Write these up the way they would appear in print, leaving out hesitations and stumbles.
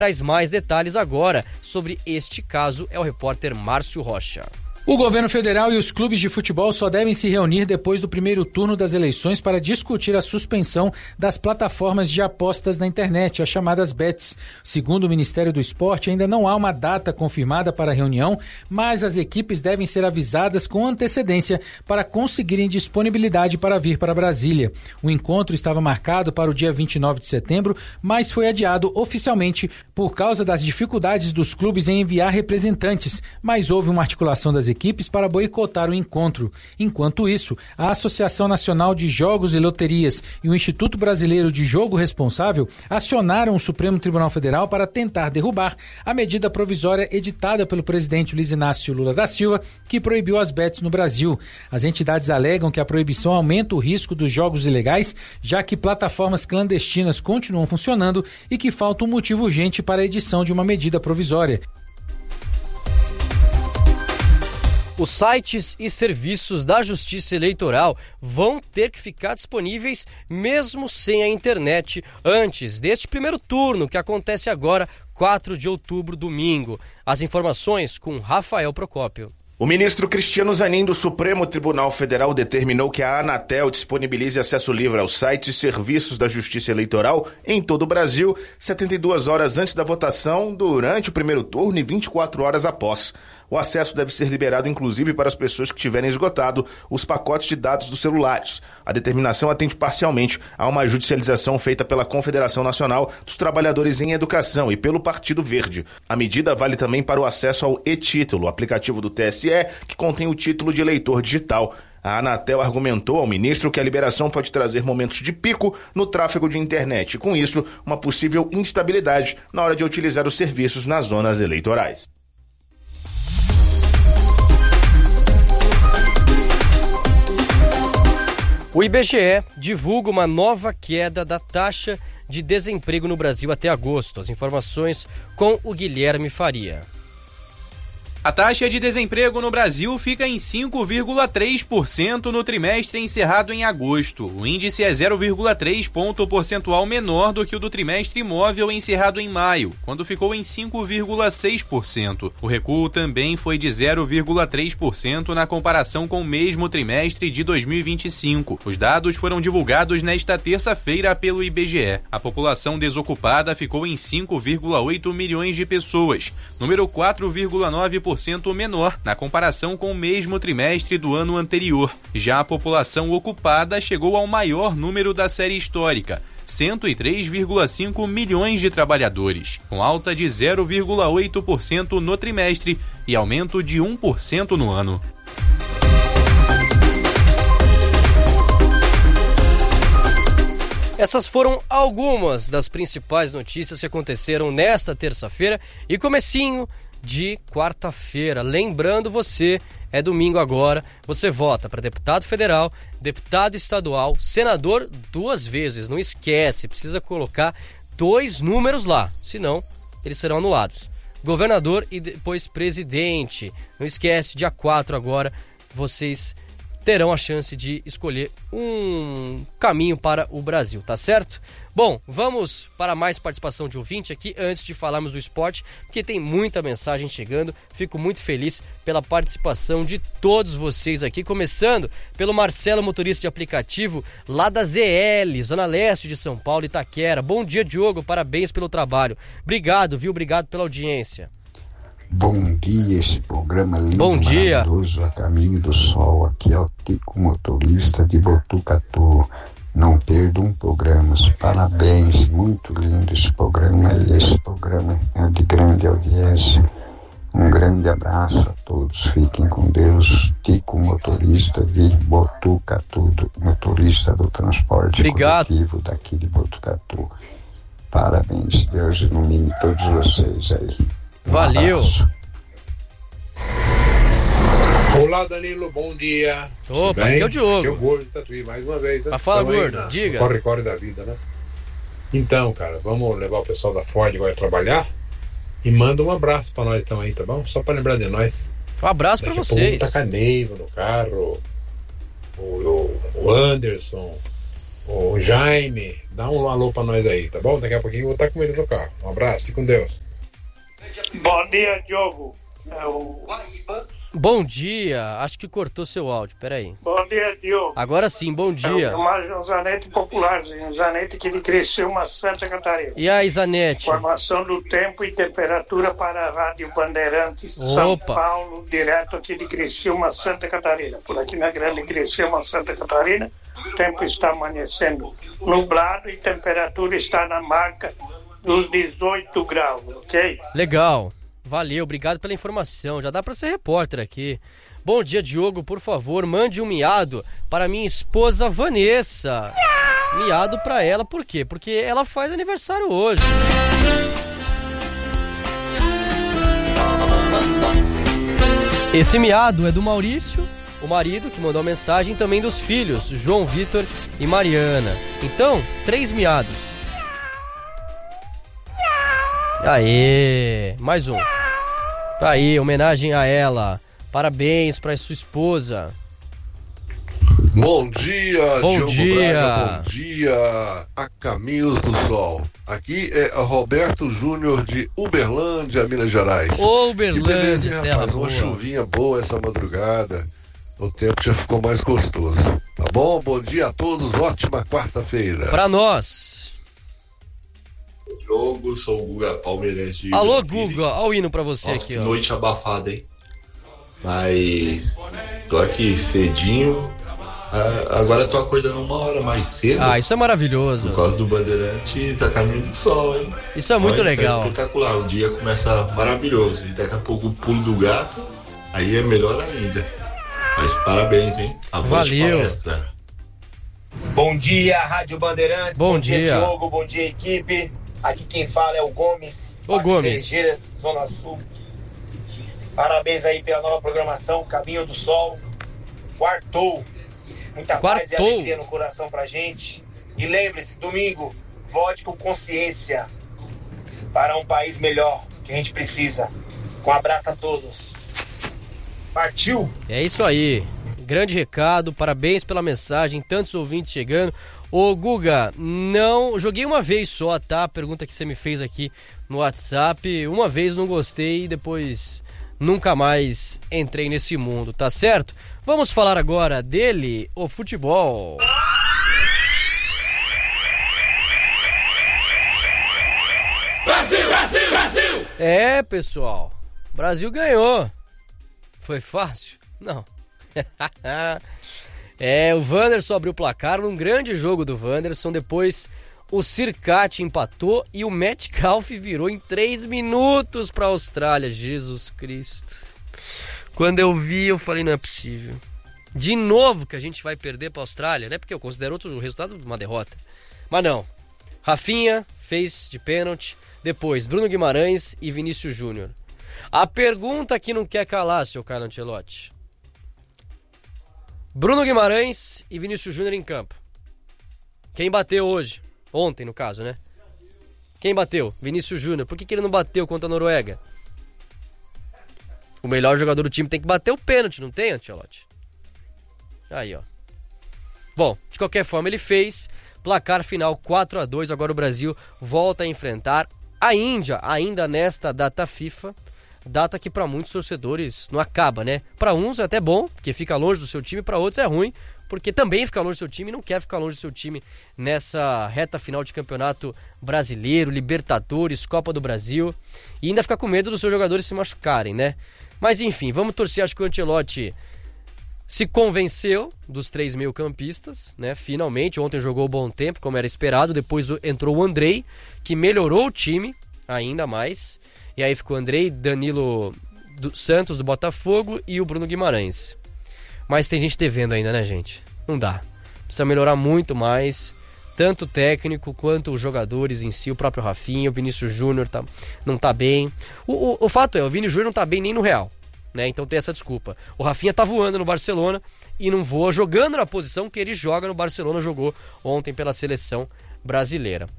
Traz mais detalhes agora sobre este caso é o repórter Márcio Rocha. O governo federal e os clubes de futebol só devem se reunir depois do primeiro turno das eleições para discutir a suspensão das plataformas de apostas na internet, as chamadas bets. Segundo o Ministério do Esporte, ainda não há uma data confirmada para a reunião, mas as equipes devem ser avisadas com antecedência para conseguirem disponibilidade para vir para Brasília. O encontro estava marcado para o dia 29 de setembro, mas foi adiado oficialmente por causa das dificuldades dos clubes em enviar representantes, mas houve uma articulação das equipes para boicotar o encontro. Enquanto isso, a Associação Nacional de Jogos e Loterias e o Instituto Brasileiro de Jogo Responsável acionaram o Supremo Tribunal Federal para tentar derrubar a medida provisória editada pelo presidente Luiz Inácio Lula da Silva, que proibiu as bets no Brasil. As entidades alegam que a proibição aumenta o risco dos jogos ilegais, já que plataformas clandestinas continuam funcionando e que falta um motivo urgente para a edição de uma medida provisória. Os sites e serviços da Justiça Eleitoral vão ter que ficar disponíveis mesmo sem a internet antes deste primeiro turno que acontece agora, 4 de outubro, domingo. As informações com Rafael Procópio. O ministro Cristiano Zanin do Supremo Tribunal Federal determinou que a Anatel disponibilize acesso livre aos sites e serviços da Justiça Eleitoral em todo o Brasil, 72 horas antes da votação, durante o primeiro turno e 24 horas após. O acesso deve ser liberado inclusive para as pessoas que tiverem esgotado os pacotes de dados dos celulares. A determinação atende parcialmente a uma judicialização feita pela Confederação Nacional dos Trabalhadores em Educação e pelo Partido Verde. A medida vale também para o acesso ao e-Título, aplicativo do TSE, que contém o título de eleitor digital. A Anatel argumentou ao ministro que a liberação pode trazer momentos de pico no tráfego de internet e, com isso, uma possível instabilidade na hora de utilizar os serviços nas zonas eleitorais. O IBGE divulga uma nova queda da taxa de desemprego no Brasil até agosto. As informações com o Guilherme Faria. A taxa de desemprego no Brasil fica em 5,3% no trimestre encerrado em agosto. O índice é 0,3 ponto percentual menor do que o do trimestre imóvel encerrado em maio, quando ficou em 5,6%. O recuo também foi de 0,3% na comparação com o mesmo trimestre de 2025. Os dados foram divulgados nesta terça-feira pelo IBGE. A população desocupada ficou em 5,8 milhões de pessoas, número 4,9% menor na comparação com o mesmo trimestre do ano anterior. Já a população ocupada chegou ao maior número da série histórica, 103,5 milhões de trabalhadores, com alta de 0,8% no trimestre e aumento de 1% no ano. Essas foram algumas das principais notícias que aconteceram nesta terça-feira e comecinho de quarta-feira. Lembrando você, é domingo agora, você vota para deputado federal, deputado estadual, senador 2 vezes. Não esquece, precisa colocar 2 números lá, senão eles serão anulados. Governador e depois presidente. Não esquece, dia 4 agora, vocês terão a chance de escolher um caminho para o Brasil, tá certo? Bom, vamos para mais participação de ouvinte aqui antes de falarmos do esporte, porque tem muita mensagem chegando. Fico muito feliz pela participação de todos vocês aqui, começando pelo Marcelo, motorista de aplicativo lá da ZL, Zona Leste de São Paulo, Itaquera. Bom dia, Diogo, parabéns pelo trabalho. Obrigado, viu? Obrigado pela audiência. Bom dia, esse programa lindo, bom dia, maravilhoso, A Caminho do Sol. Aqui é o Tico, motorista de Botucatu. Não perdo um programa. Parabéns, muito lindo esse programa. E esse programa é de grande audiência. Um grande abraço a todos. Fiquem com Deus. Tico, motorista de Botucatu, motorista do transporte coletivo daqui de Botucatu. Parabéns, Deus ilumine todos vocês aí. Valeu. Olá, Danilo, bom dia. Opa, aqui é o Diogo. Aqui é o Gordo de Tatuí, mais uma vez. Né? Fala, Gordo, diga. Corre da vida, né? Então, cara, vamos levar o pessoal da Ford agora a trabalhar e manda um abraço pra nós também, tá bom? Só pra lembrar de nós. Um abraço pra vocês. Tá com a Neiva no carro, o Anderson, o Jaime, dá um alô pra nós aí, tá bom? Daqui a pouquinho eu vou estar com ele no carro. Um abraço, fique com Deus. Bom dia, Diogo. Bom dia, acho que cortou seu áudio, peraí. Bom dia, Diogo. Agora sim, bom dia. É um Zanetti popular, um Zanetti que ele cresceu uma Santa Catarina. E aí, Zanetti? Informação do tempo e temperatura para a Rádio Bandeirantes, São Paulo, direto aqui de Criciúma, Santa Catarina. Por aqui na grande Criciúma, Santa Catarina, o tempo está amanhecendo nublado e temperatura está na marca dos 18 graus, ok? Legal. Valeu, obrigado pela informação. Já dá pra ser repórter aqui. Bom dia, Diogo. Por favor, mande um miado para minha esposa Vanessa. Miado pra ela, por quê? Porque ela faz aniversário hoje. Esse miado é do Maurício, o marido, que mandou a mensagem, também dos filhos, João Vitor e Mariana. Então, 3 miados. Aê, mais um. Aí, homenagem a ela. Parabéns para sua esposa. Bom dia, bom Diogo dia. Braga, bom dia, a caminhos do sol. Aqui é Roberto Júnior de Uberlândia, Minas Gerais. Uberlândia, que beleza, hein, terra rapaz, boa. uma chuvinha boa essa madrugada. O tempo já ficou mais gostoso. Tá bom? Bom dia a todos, ótima quarta-feira. Pra nós. Diogo, sou o Guga Palmeirense. Alô, Guga, olha o hino pra você. Nossa, aqui, que ó. noite abafada, hein? Mas tô aqui cedinho. Agora tô acordando 1 hora mais cedo. Ah, isso é maravilhoso. Por causa do Bandeirantes a caminho do sol, hein? Isso é muito Olha, legal. Tá espetacular, o dia começa maravilhoso. E daqui a pouco o pulo do gato, aí é melhor ainda. Mas parabéns, hein? Valeu. Palestra. Bom dia, Rádio Bandeirantes. Bom dia, Diogo. Bom dia, equipe. Aqui quem fala é o Gomes. Ô, Gomes. Cerejeiras, Zona Sul. Parabéns aí pela nova programação, Caminho do Sol. Quartou. Muita paz e alegria no coração pra gente. E lembre-se, domingo, vote com consciência para um país melhor que a gente precisa. Um abraço a todos. Partiu! É isso aí. Grande recado, parabéns pela mensagem, tantos ouvintes chegando. Ô Guga, não, joguei uma vez só, tá? A pergunta que você me fez aqui no WhatsApp, uma vez não gostei e depois nunca mais entrei nesse mundo, tá certo? Vamos falar agora dele, o futebol. Brasil, Brasil, Brasil! É, pessoal, o Brasil ganhou. Foi fácil? Não. O Wanderson abriu o placar num grande jogo do Wanderson, depois o Circati empatou e o Metcalf virou em 3 minutos para a Austrália. Jesus Cristo. Quando eu vi, eu falei, não é possível. De novo que a gente vai perder para a Austrália, né? Porque eu considero outro resultado uma derrota. Mas não. Rafinha fez de pênalti, depois Bruno Guimarães e Vinícius Júnior. A pergunta que não quer calar, seu Carlo Ancelotti. Bruno Guimarães e Vinícius Júnior em campo. Quem bateu hoje? Ontem, no caso, né? Quem bateu? Vinícius Júnior. Por que ele não bateu contra a Noruega? O melhor jogador do time tem que bater o pênalti, não tem, Ancelotti? Aí, ó. Bom, de qualquer forma, ele fez. Placar final 4-2. Agora o Brasil volta a enfrentar a Índia, ainda nesta data FIFA. Data que para muitos torcedores não acaba, né? Para uns é até bom, porque fica longe do seu time, para outros é ruim, porque também fica longe do seu time e não quer ficar longe do seu time nessa reta final de campeonato brasileiro, Libertadores, Copa do Brasil, e ainda fica com medo dos seus jogadores se machucarem, né? Mas enfim, vamos torcer, acho que o Ancelotti se convenceu dos 3 meio-campistas, né? Finalmente, ontem jogou bom tempo, como era esperado, depois entrou o Andrei, que melhorou o time ainda mais. E aí ficou o Andrei, Danilo Santos do Botafogo e o Bruno Guimarães. Mas tem gente devendo ainda, né, gente? Não dá. Precisa melhorar muito mais, tanto o técnico quanto os jogadores em si, o próprio Rafinha, o Vinícius Júnior não tá bem. O fato é, o Vini Júnior não tá bem nem no Real, né? Então tem essa desculpa. O Rafinha tá voando no Barcelona e não voa jogando na posição que ele joga no Barcelona, jogou ontem pela seleção brasileira.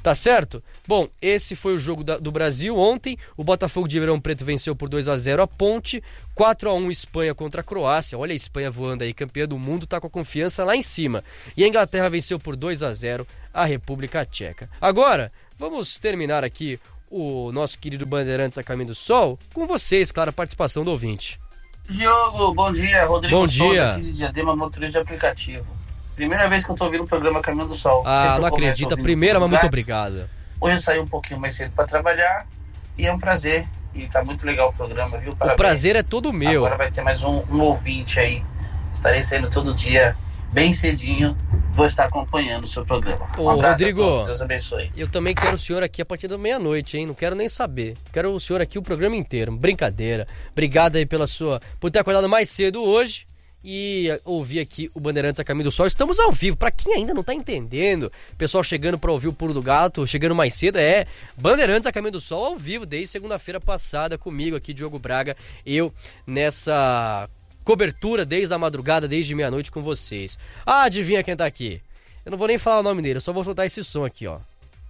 Tá certo? Bom, esse foi o jogo do Brasil ontem. O Botafogo de Ribeirão Preto venceu por 2-0 a Ponte. 4-1 Espanha contra a Croácia. Olha a Espanha voando aí, campeã do mundo, tá com a confiança lá em cima. E a Inglaterra venceu por 2-0 a República Tcheca. Agora, vamos terminar aqui o nosso querido Bandeirantes a Caminho do Sol com vocês, claro, a participação do ouvinte. Diogo, bom dia. Rodrigo Bom Souza, dia. aqui de Diadema, motorista de aplicativo. Primeira vez que eu tô ouvindo o programa Caminho do Sol. Ah, não acredita. Primeira, mas muito obrigado. Hoje eu saí um pouquinho mais cedo para trabalhar e é um prazer. E tá muito legal o programa, viu? Parabéns. O prazer é todo meu. Agora vai ter mais um ouvinte aí. Estarei saindo todo dia, bem cedinho. Vou estar acompanhando o seu programa. Um abraço, Rodrigo, a todos. Deus abençoe. Eu também quero o senhor aqui a partir da meia-noite, hein? Não quero nem saber. Quero o senhor aqui o programa inteiro. Brincadeira. Obrigado aí por ter acordado mais cedo hoje e ouvir aqui o Bandeirantes a Caminho do Sol. Estamos ao vivo, pra quem ainda não tá entendendo, pessoal chegando pra ouvir o Pulo do Gato, chegando mais cedo, Bandeirantes a Caminho do Sol ao vivo, desde segunda-feira passada, comigo aqui, Diogo Braga, eu nessa cobertura desde a madrugada, desde meia-noite com vocês. Ah, adivinha quem tá aqui? Eu não vou nem falar o nome dele, eu só vou soltar esse som aqui, ó.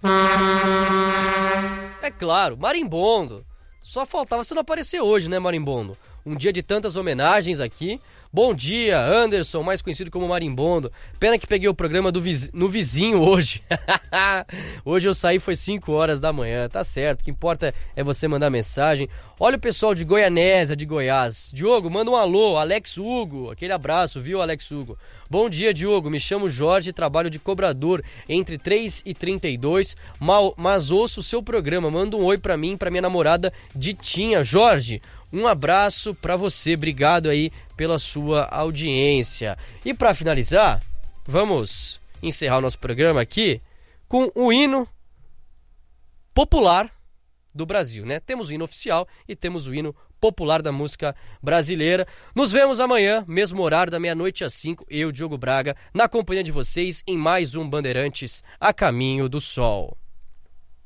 É claro, Marimbondo. Só faltava você não aparecer hoje, né, Marimbondo? Um dia de tantas homenagens aqui. Bom dia, Anderson, mais conhecido como Marimbondo. Pena que peguei o programa no vizinho hoje. Hoje eu saí, foi 5 horas da manhã, tá certo. O que importa é você mandar mensagem. Olha o pessoal de Goianésia, de Goiás. Diogo, manda um alô, Alex Hugo. Aquele abraço, viu, Alex Hugo? Bom dia, Diogo. Me chamo Jorge e trabalho de cobrador entre 3h32. Mas ouço o seu programa. Manda um oi pra mim, pra minha namorada Ditinha. Jorge, um abraço pra você. Obrigado aí pela sua audiência. E pra finalizar, vamos encerrar o nosso programa aqui com o hino popular do Brasil, né? Temos o hino oficial e temos o hino popular da música brasileira. Nos vemos amanhã, mesmo horário, da meia-noite às 5, eu, Diogo Braga, na companhia de vocês em mais um Bandeirantes a Caminho do Sol.